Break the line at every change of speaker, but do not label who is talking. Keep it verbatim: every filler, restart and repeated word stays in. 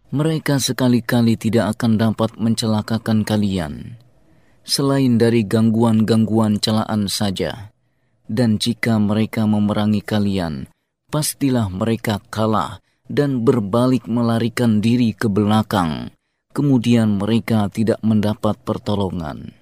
Mereka sekali-kali tidak akan dapat mencelakakan kalian, selain dari gangguan-gangguan celaan saja. Dan jika mereka memerangi kalian, pastilah mereka kalah dan berbalik melarikan diri ke belakang. Kemudian mereka tidak mendapat pertolongan.